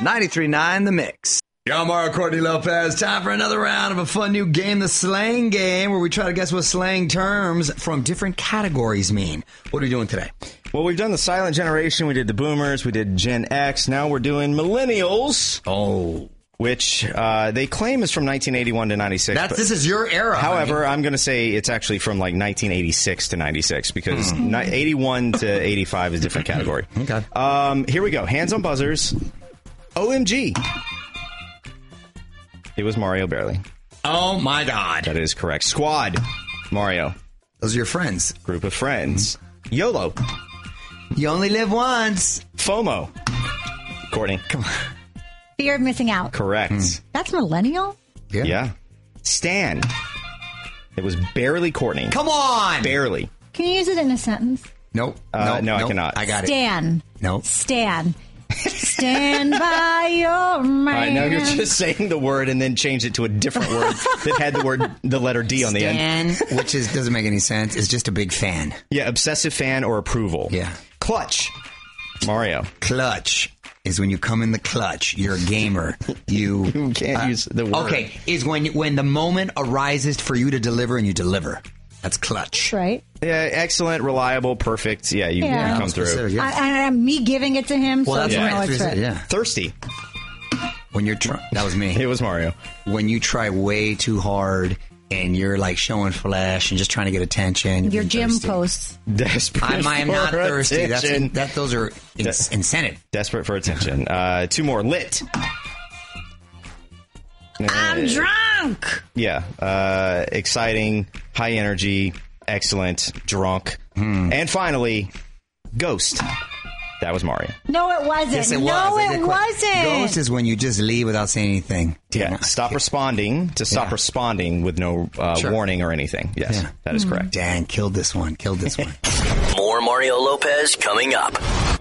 93.9 The Mix. Yo, Mario Courtney Lopez. Time for another round of a fun new game, the Slang Game, where we try to guess what slang terms from different categories mean. What are we doing today? Well, we've done the silent generation. We did the boomers. We did Gen X. Now we're doing millennials. Oh. Which they claim is from 1981 to 96. This is your era. However, I'm going to say it's actually from like 1986 to 96 because 81 to 85 is a different category. Okay. Here we go. Hands on buzzers. OMG. It was Mario Barely. Oh, my God. That is correct. Squad. Mario. Those are your friends. Group of friends. YOLO. You only live once. FOMO. Courtney. Come on. Fear of missing out. Correct. That's millennial? Yeah. Stan. It was barely Courtney. Come on. Barely. Can you use it in a sentence? Nope. No, I cannot. I got it. Stan. Nope. Stan. Stand by your man. All right, now you're just saying the word and then change it to a different word that had the letter D on the end. Stan, which doesn't make any sense, is just a big fan. Yeah, obsessive fan or approval. Yeah. Clutch. Mario. Clutch is when you come in the clutch. You're a gamer. You can't use the word. Okay, is when the moment arises for you to deliver and you deliver. That's clutch. Right. Yeah, excellent, reliable, perfect. Yeah, you come through. Yeah. Me giving it to him, Well, so that's you know right. it's right. Yeah. Thirsty. When you're that was me. It was Mario. When you try way too hard and you're like showing flash and just trying to get attention. Your gym thirsty. posts. Desperate I am not for thirsty. attention. Those are incentive. Desperate for attention. Two more. Lit. I'm drunk. Yeah. Exciting, high energy, excellent, drunk. And finally, ghost. That was Mario. No, it wasn't. Yes, it no, was. it wasn't. Ghost is when you just leave without saying anything. Yeah, stop responding responding with no warning or anything. Yes, that is correct. Dan, killed this one. More Mario Lopez coming up.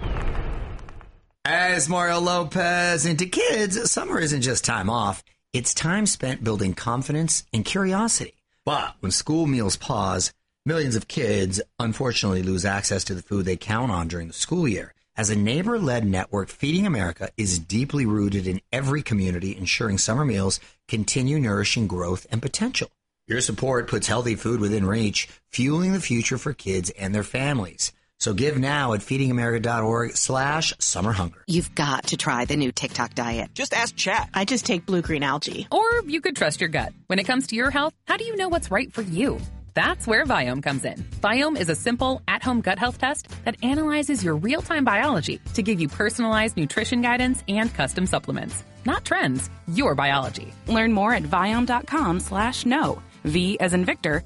As Mario Lopez, and to kids, summer isn't just time off. It's time spent building confidence and curiosity. But when school meals pause, millions of kids unfortunately lose access to the food they count on during the school year. As a neighbor-led network, Feeding America is deeply rooted in every community, ensuring summer meals continue nourishing growth and potential. Your support puts healthy food within reach, fueling the future for kids and their families. So give now at feedingamerica.org/summerhunger. You've got to try the new TikTok diet. Just ask Chat. I just take blue-green algae. Or you could trust your gut. When it comes to your health, how do you know what's right for you? That's where Viome comes in. Viome is a simple, at-home gut health test that analyzes your real-time biology to give you personalized nutrition guidance and custom supplements. Not trends, your biology. Learn more at Viome.com/know. V as in Victor,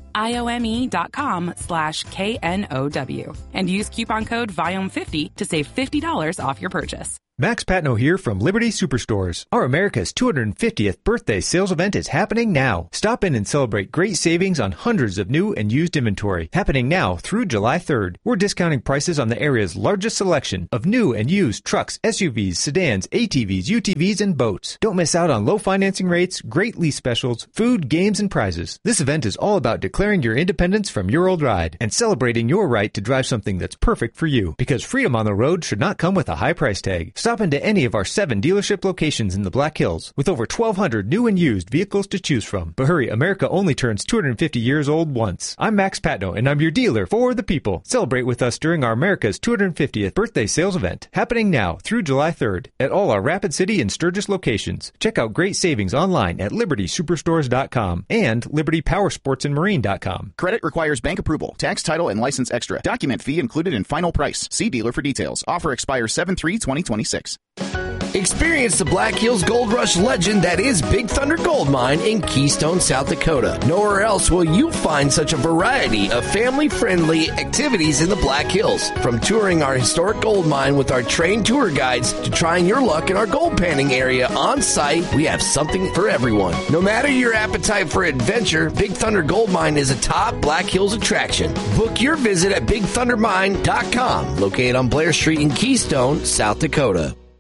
IOME.com/KNOW. And use coupon code VIOME50 to save $50 off your purchase. Max Patno here from Liberty Superstores. Our America's 250th birthday sales event is happening now. Stop in and celebrate great savings on hundreds of new and used inventory. Happening now through July 3rd. We're discounting prices on the area's largest selection of new and used trucks, SUVs, sedans, ATVs, UTVs, and boats. Don't miss out on low financing rates, great lease specials, food, games, and prizes. This event is all about declaring your independence from your old ride and celebrating your right to drive something that's perfect for you. Because freedom on the road should not come with a high price tag. Stop into any of our 7 dealership locations in the Black Hills with over 1,200 new and used vehicles to choose from. But hurry, America only turns 250 years old once. I'm Max Patno, and I'm your dealer for the people. Celebrate with us during our America's 250th birthday sales event, happening now through July 3rd at all our Rapid City and Sturgis locations. Check out great savings online at LibertySuperstores.com and LibertyPowerSportsandMarine.com. Credit requires bank approval. Tax, title, and license extra. Document fee included in final price. See dealer for details. Offer expires 7/3/2026. Experience the Black Hills Gold Rush legend that is Big Thunder Gold Mine in Keystone, South Dakota. Nowhere else will you find such a variety of family-friendly activities in the Black Hills. From touring our historic gold mine with our trained tour guides to trying your luck in our gold panning area on site, we have something for everyone. No matter your appetite for adventure, Big Thunder Gold Mine is a top Black Hills attraction. Book your visit at BigThunderMine.com, located on Blair Street in Keystone, South Dakota.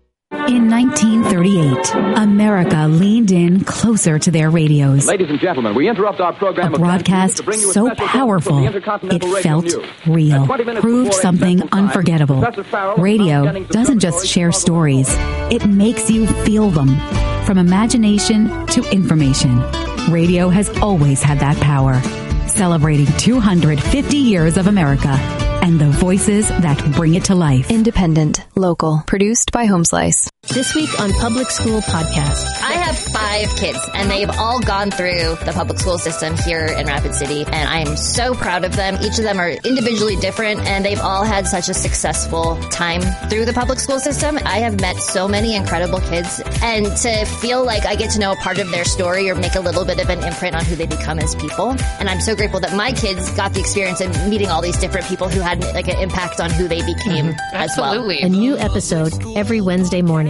In 1938, America leaned in closer to their radios. Ladies and gentlemen, we interrupt our program. A broadcast so powerful, it felt real, proved something unforgettable. Radio doesn't just share stories, it makes you feel them. From imagination to information, radio has always had that power. Celebrating 250 years of America and the voices that bring it to life. Independent, local, produced by Homeslice. This week on Public School Podcast. I have 5 kids, and they've all gone through the public school system here in Rapid City, and I am so proud of them. Each of them are individually different, and they've all had such a successful time through the public school system. I have met so many incredible kids, and to feel like I get to know a part of their story or make a little bit of an imprint on who they become as people. And I'm so grateful that my kids got the experience of meeting all these different people who had like an impact on who they became as well. Absolutely. A new episode every Wednesday morning.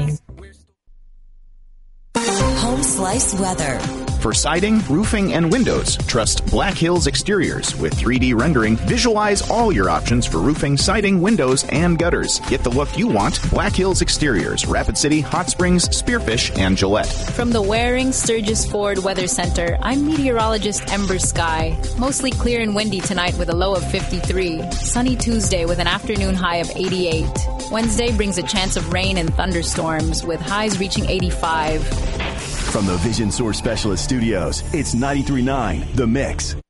Home Slice weather. For siding, roofing, and windows, trust Black Hills Exteriors. With 3D rendering, visualize all your options for roofing, siding, windows, and gutters. Get the look you want. Black Hills Exteriors, Rapid City, Hot Springs, Spearfish, and Gillette. From the Waring Sturgis Ford Weather Center, I'm meteorologist Ember Sky. Mostly clear and windy tonight with a low of 53. Sunny Tuesday with an afternoon high of 88. Wednesday brings a chance of rain and thunderstorms with highs reaching 85. From the Vision Source Specialist Studios, it's 93.9 The Mix.